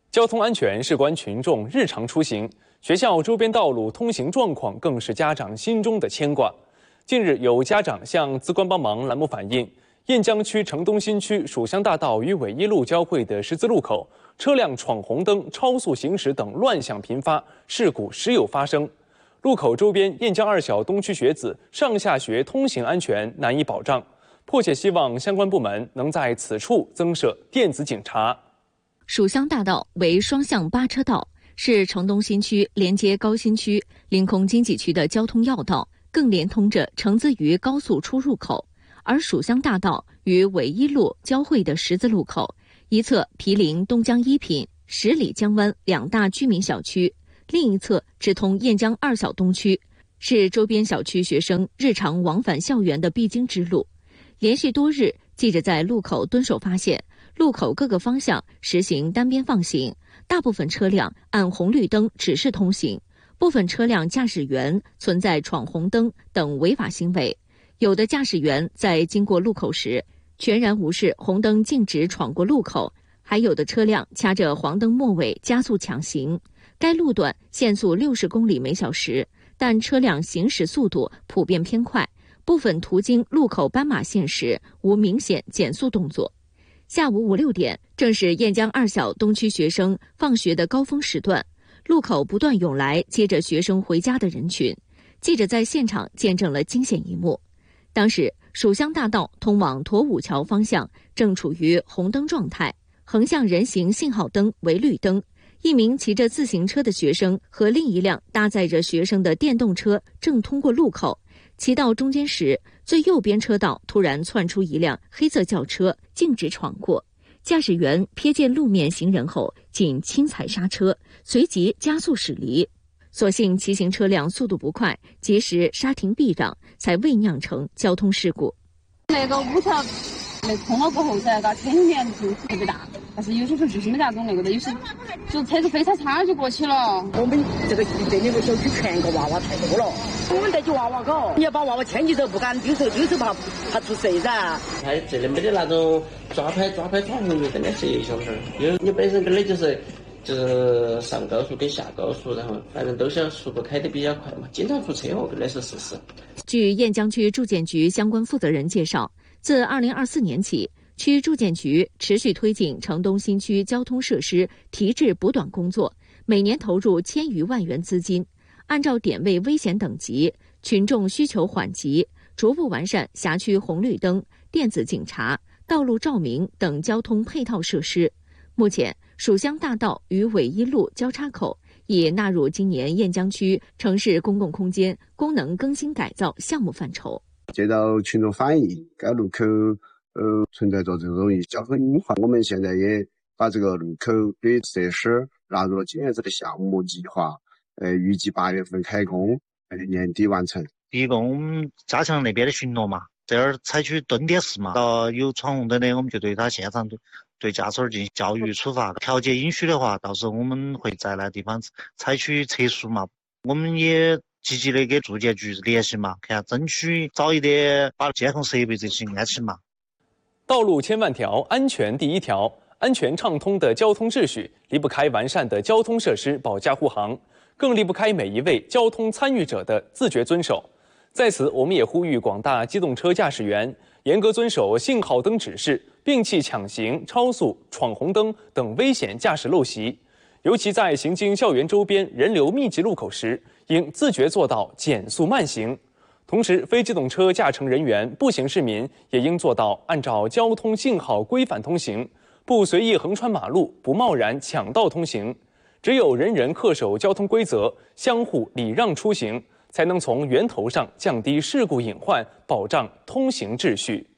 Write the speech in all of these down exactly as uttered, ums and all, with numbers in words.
交通安全事关群众日常出行，学校周边道路通行状况更是家长心中的牵挂。近日，有家长向资官帮忙栏目反映，雁江区城东新区蜀乡大道与纬一路交汇的十字路口，车辆闯红灯、超速行驶等乱象频发，事故时有发生。路口周边雁江二小东区学子上下学通行安全难以保障，迫切希望相关部门能在此处增设电子警察。 蜀乡大道为双向八车道，是城东新区连接高新区、临空经济区的交通要道，更连通着城资渝高速出入口。而蜀乡大道与纬一路交汇的十字路口，一侧毗邻东江一品、十里江湾两大居民小区，另一侧直通雁江二小东区，是周边小区学生日常往返校园的必经之路。连续多日，记者在路口蹲守发现，路口各个方向实行单边放行，大部分车辆按红绿灯指示通行，部分车辆驾驶员存在闯红灯等违法行为，有的驾驶员在经过路口时全然无视红灯径直闯过路口，还有的车辆掐着黄灯末尾加速抢行。该路段限速六十公里每小时，但车辆行驶速度普遍偏快，部分途经路口斑马线时无明显减速动作。下午五六点，正是雁江二小东区学生放学的高峰时段，路口不断涌来接着学生回家的人群。记者在现场见证了惊险一幕。当时，蜀乡大道通往驼五桥方向正处于红灯状态，横向人行信号灯为绿灯。一名骑着自行车的学生和另一辆搭载着学生的电动车正通过路口，骑到中间时，最右边车道突然窜出一辆黑色轿车，径直闯过。驾驶员瞥见路面行人后，仅轻踩刹车，随即加速驶离。所幸骑行车辆速度不快，及时刹停避让，才未酿成交通事故。 那个五条那通了过后噻，嘎车里面就特别大，但是有些时候就是没咋懂那个的，有些就车子非常差就过去了。 我们这个这里个小区全个娃娃太多了，我们带起娃娃搞，你要把娃娃牵起走，不敢丢手，丢手怕怕出事噻。 他这里没得那种抓拍抓拍闯红绿灯的是一小事儿，因为你本身跟的就是就是上高速跟下高速，然后反正都是要速度开得比较快嘛，经常出车祸跟的是事实。 据雁江区住建局相关负责人介绍，自二零二四年起，区住建局持续推进城东新区交通设施提质补短工作，每年投入千余万元资金，按照点位危险等级、群众需求缓急，逐步完善辖区红绿灯、电子警察、道路照明等交通配套设施。目前，蜀乡大道与纬一路交叉口已纳入今年雁江区城市公共空间功能更新改造项目范畴。 接到群众反映，该路口呃存在着这种交通隐患，我们现在也把这个路口的设施纳入了今年子的项目计划，呃，预计八月份开工，呃，年底完成。 第一个，我们加强那边的巡逻嘛，这儿采取蹲点式嘛，到有闯红灯的，我们就对他现场对对驾驶进行教育处罚，调节饮水的话，到时候我们会在那地方采取测速嘛。我们也积极的给住建局联系嘛，看争取早一点把监控设备这些安起嘛。 道路千万条，安全第一条。安全畅通的交通秩序离不开完善的交通设施保驾护航，更离不开每一位交通参与者的自觉遵守。在此，我们也呼吁广大机动车驾驶员严格遵守信号灯指示，摒弃抢行、超速、闯红灯等危险驾驶陋习。尤其在行经校园周边人流密集路口时，应自觉做到减速慢行。同时，非机动车驾乘人员、步行市民也应做到按照交通信号规范通行，不随意横穿马路，不贸然抢道通行。只有人人恪守交通规则，相互礼让出行，才能从源头上降低事故隐患，保障通行秩序。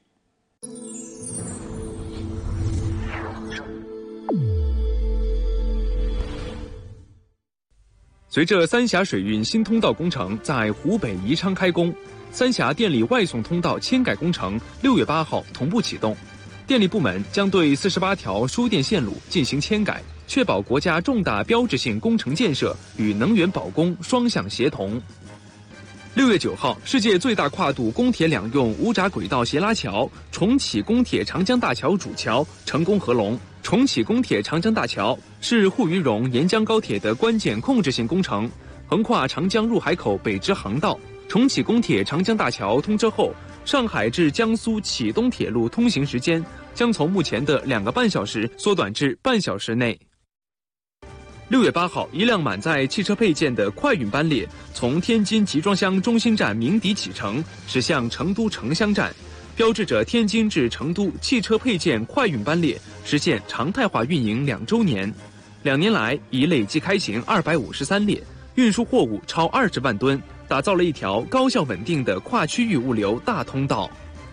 随着三峡水运新通道工程在湖北宜昌开工，三峡电力外送通道迁改工程六月八号同步启动。电力部门将对四十八条输电线路进行迁改，确保国家重大标志性工程建设与能源保供双向协同。 六月九号，世界最大跨度公铁两用无闸轨道斜拉桥重启公铁长江大桥主桥成功合龙。重启公铁长江大桥是沪渝蓉沿江高铁的关键控制性工程，横跨长江入海口北支航道。重启公铁长江大桥通车后，上海至江苏启东铁路通行时间将从目前的两个半小时缩短至半小时内。六月八号，一辆满载汽车配件的快运班列从天津集装箱中心站鸣笛启程，驶向成都城乡站，标志着天津至成都汽车配件快运班列实现常态化运营两周年。两年来，已累计开行二百五十三列，运输货物超二十万吨，打造了一条高效稳定的跨区域物流大通道。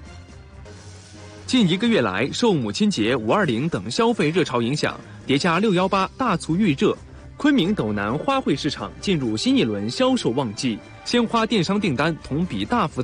近一个月来，受母亲节、五二零等消费热潮影响，叠加六一八大促预热，昆明斗南花卉市场进入新一轮销售旺季，鲜花电商订单同比大幅增。